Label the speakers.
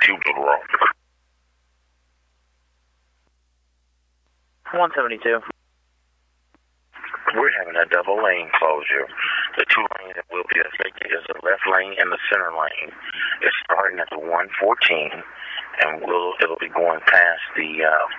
Speaker 1: Little Rock.
Speaker 2: 172.
Speaker 1: We're having a double lane closure. The two lanes that will be affected is the left lane and the center lane. It's starting at the 114, and it'll be going past the